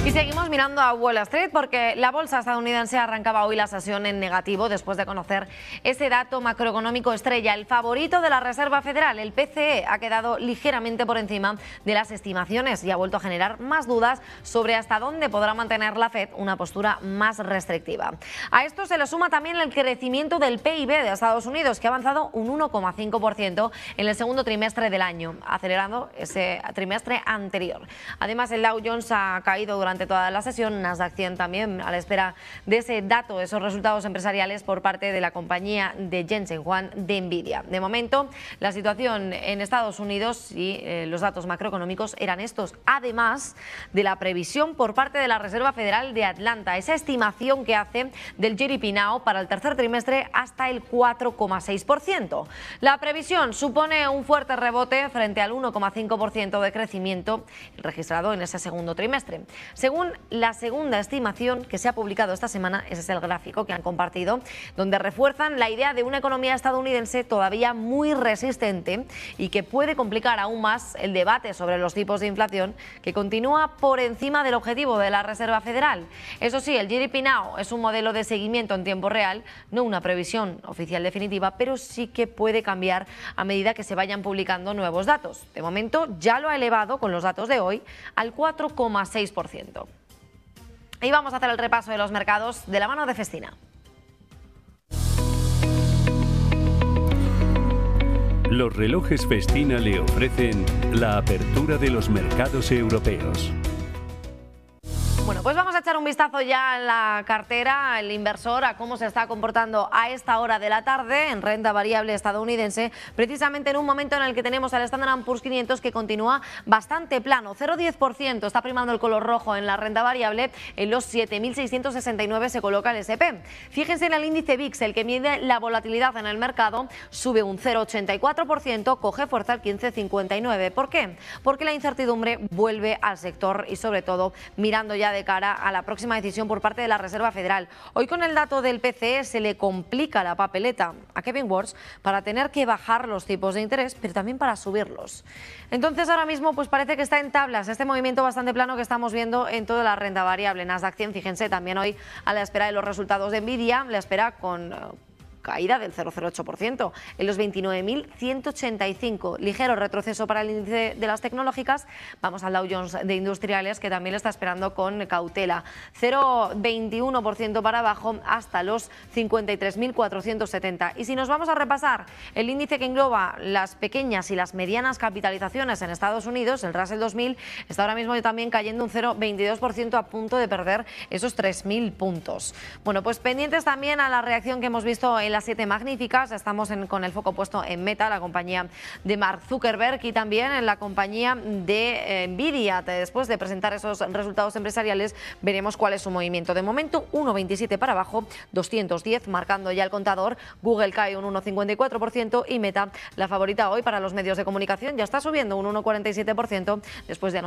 Y seguimos mirando a Wall Street porque la bolsa estadounidense arrancaba hoy la sesión en negativo después de conocer ese dato macroeconómico estrella. El favorito de la Reserva Federal, el PCE, ha quedado ligeramente por encima de las estimaciones y ha vuelto a generar más dudas sobre hasta dónde podrá mantener la Fed una postura más restrictiva. A esto se le suma también el crecimiento del PIB de Estados Unidos, que ha avanzado un 1,5% en el segundo trimestre del año, acelerando ese trimestre anterior. Además, el Dow Jones ha caído durante toda la sesión, Nasdaq 100 también, a la espera de ese dato, de esos resultados empresariales por parte de la compañía de Jensen Huang de Nvidia. De momento, la situación en Estados Unidos y los datos macroeconómicos eran estos, además de la previsión por parte de la Reserva Federal de Atlanta, esa estimación que hace del GDP Now para el tercer trimestre hasta el 4,6%. La previsión supone un fuerte rebote frente al 1,5% de crecimiento registrado en ese segundo trimestre. Según la segunda estimación que se ha publicado esta semana, ese es el gráfico que han compartido, donde refuerzan la idea de una economía estadounidense todavía muy resistente y que puede complicar aún más el debate sobre los tipos de inflación, que continúa por encima del objetivo de la Reserva Federal. Eso sí, el GDP Now es un modelo de seguimiento en tiempo real, no una previsión oficial definitiva, pero sí que puede cambiar a medida que se vayan publicando nuevos datos. De momento ya lo ha elevado con los datos de hoy al 4,6%. Y vamos a hacer el repaso de los mercados de la mano de Festina. Los relojes Festina le ofrecen la apertura de los mercados europeos. Bueno, pues vamos a echar un vistazo ya en la cartera, el inversor, a cómo se está comportando a esta hora de la tarde en renta variable estadounidense, precisamente en un momento en el que tenemos al Standard & Poor's 500 que continúa bastante plano, 0,10%, está primando el color rojo en la renta variable, en los 7.669 se coloca el S&P. Fíjense en el índice VIX, el que mide la volatilidad en el mercado, sube un 0,84%, coge fuerza al 15,59. ¿Por qué? Porque la incertidumbre vuelve al sector y sobre todo mirando ya de cara a la próxima decisión por parte de la Reserva Federal. Hoy con el dato del PCE se le complica la papeleta a Kevin Warsh para tener que bajar los tipos de interés, pero también para subirlos. Entonces ahora mismo pues parece que está en tablas este movimiento bastante plano que estamos viendo en toda la renta variable. Nasdaq 100, fíjense, también hoy a la espera de los resultados de Nvidia, la espera con caída del 0,08% en los 29.185. Ligero retroceso para el índice de las tecnológicas. Vamos al Dow Jones de industriales, que también le está esperando con cautela. 0,21% para abajo hasta los 53.470. Y si nos vamos a repasar el índice que engloba las pequeñas y las medianas capitalizaciones en Estados Unidos, el Russell 2000, está ahora mismo también cayendo un 0,22%, a punto de perder esos 3.000 puntos. Bueno, pues pendientes también a la reacción que hemos visto en las 7 magníficas. Estamos con el foco puesto en Meta, la compañía de Mark Zuckerberg, y también en la compañía de Nvidia. Después de presentar esos resultados empresariales, veremos cuál es su movimiento. De momento, 1,27 para abajo, 210, marcando ya el contador. Google cae un 1,54% y Meta, la favorita hoy para los medios de comunicación, ya está subiendo un 1,47% después de